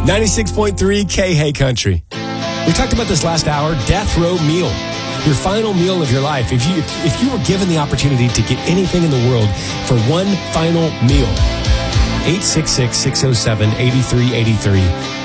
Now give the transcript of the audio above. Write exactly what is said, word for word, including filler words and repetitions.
ninety-six point three K Hey Country. We talked about this last hour, death row meal. Your final meal of your life. If you if you were given the opportunity to get anything in the world for one final meal, eight six six, six oh seven, eight three eight three.